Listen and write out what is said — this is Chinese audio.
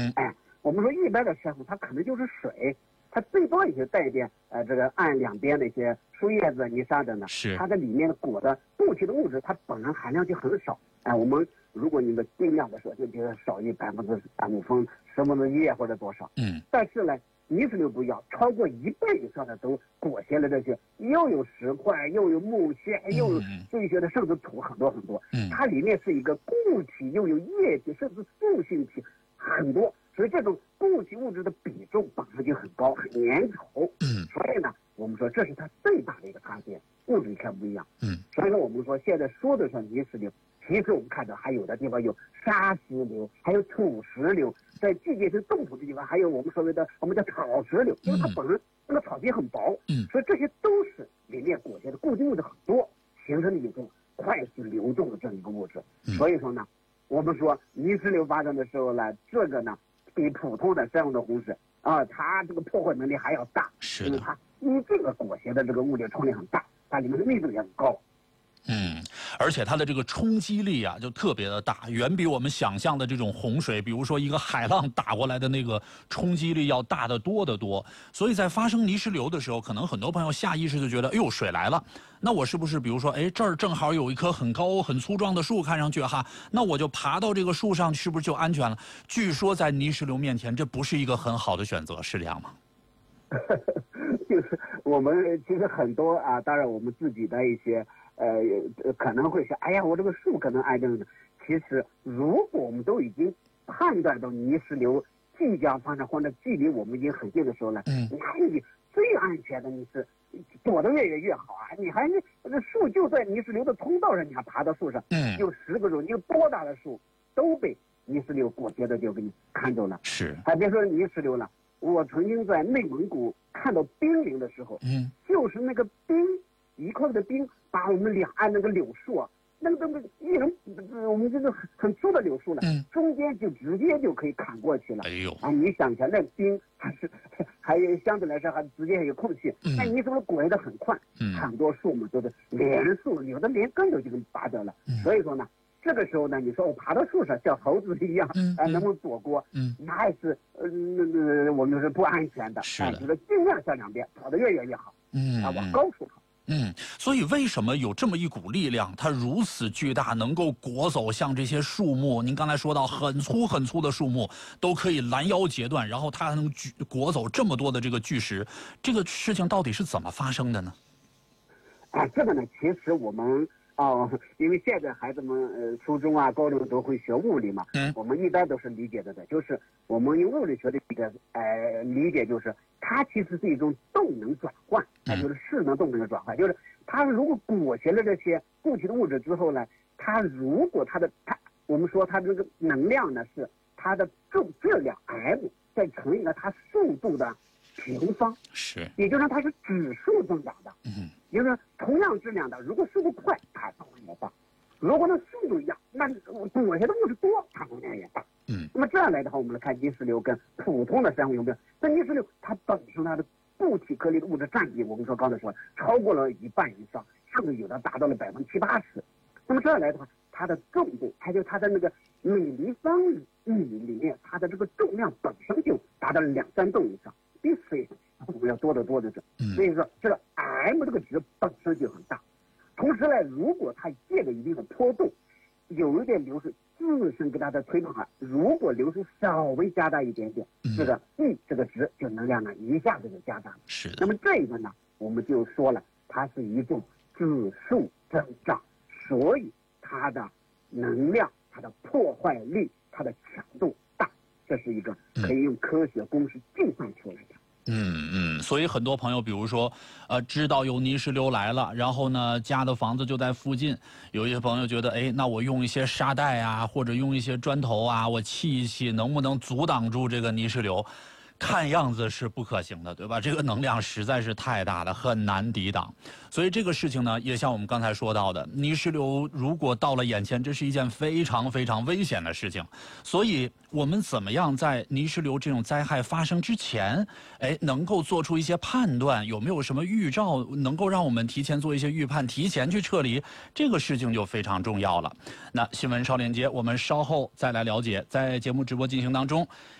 我们说一般的珊瑚它可能就是水，它最多也就带一点这个岸两边的一些树叶子、泥沙等等，它的里面的果的固体的物质它本身含量就很少。我们如果你的定量的时候，就比如少于1/10%或者多少。但是呢，泥石流不一样，超过1倍以上的都裹挟了这些，又有石块，又有木屑，又有这些的，甚至土很多很多。它里面是一个固体，又有液体，甚至塑性体很多，所以这种固体物质的比重本身就很高，很粘稠。所以呢，我们说这是它最大的一个差别，物质一看不一样。所以说我们说现在说的是泥石流，其实我们看到还有的地方有沙石流，还有土石流，在季节性冻土的地方还有我们所谓的我们叫草石流，因为它本身那个草皮很薄，所以这些都是里面裹挟的固定物质很多，形成的一种快速流动的这样一个物质。所以说呢，我们说泥石流发生的时候呢，这个呢比普通的珊瑚的红石它这个破坏能力还要大，因为它这个裹挟的这个物质冲力很大，它里面的密度也很高。 而且它的这个冲击力啊，就特别的大，远比我们想象的这种洪水，比如说一个海浪打过来的那个冲击力要大得多得多。所以在发生泥石流的时候，可能很多朋友下意识就觉得，哎呦，水来了，那我是不是比如说，这儿正好有一棵很高很粗壮的树，看上去那我就爬到这个树上，是不是就安全了？据说在泥石流面前，这不是一个很好的选择，是这样吗？ 就是我们其实很多当然我们自己的一些可能会想，哎呀，我这个树可能安全的。其实如果我们都已经判断到泥石流即将发生，或者距离我们已经很近的时候呢，那你最安全的你是躲得越好啊！你还这树就在泥石流的通道上，你还爬到树上，有10个树，你有多大的树都被泥石流裹挟的就给你看走了。还别说泥石流了，我曾经在内蒙古看到冰凌的时候，就是那个冰一块的冰把我们两岸那个柳树那个我们这个很粗的柳树了，中间就直接就可以砍过去了。你想想，那冰还相对来说还直接有空气，那你是不是裹得很快？很多树木都是连树，有的连根都就给拔掉了。所以说呢，这个时候呢，你说我爬到树上像猴子一样，能不能躲过？那还是我们是不安全的。就是尽量向两边跑得越远越好，往高处跑。 所以为什么有这么一股力量，它如此巨大，能够裹走像这些树木？您刚才说到很粗很粗的树木都可以拦腰截断，然后它还能裹走这么多的这个巨石，这个事情到底是怎么发生的呢？ 这个呢，其实我们因为现在孩子们初中高中都会学物理嘛，我们一般都是理解的，就是我们用物理学的一个理解，就是它其实是一种动能转换，它就是势能动能的转换，就是它如果裹挟了这些固体的物质之后呢，如果我们说它这个能量呢是它的质量 m 再乘以了它速度的平方，也就是说它是指数增长的。也就是说同样质量的，如果速度快，它能量也大；如果那速度一样，那裹挟的物质多，它能量也大。那么这样来的话，我们来看泥石流跟普通的珊瑚有没有？那泥石流它本身它的固体颗粒的物质占比，我们说刚才说超过了1半以上，甚至有的达到了70%-80%。那么这样来的话，它的重度，还有它的那个每立方米里面，它的这个重量本身就达到了2-3吨以上，比水我们要多得多的这。所以说这个 m 这个值本身就很大。同时呢，如果它借着一定的坡度，有一点流水自身给它的推动如果流水稍微加大一点点，这个这个值就能量呢一下子就加大了。那么这个呢，我们就说了，它是一种指数增长，所以它的能量、它的破坏力、它的强度大，这是一个可以用科学公式计算出来的。 所以很多朋友，比如说，知道有泥石流来了，然后呢，家的房子就在附近，有一些朋友觉得，那我用一些沙袋啊，或者用一些砖头啊，我砌一砌，能不能阻挡住这个泥石流？看样子是不可行的，对吧？这个能量实在是太大了，很难抵挡。所以这个事情呢，也像我们刚才说到的，泥石流如果到了眼前，这是一件非常非常危险的事情。所以我们怎么样在泥石流这种灾害发生之前，能够做出一些判断，有没有什么预兆能够让我们提前做一些预判，提前去撤离，这个事情就非常重要了。那新闻少连接，我们稍后再来了解。在节目直播进行当中，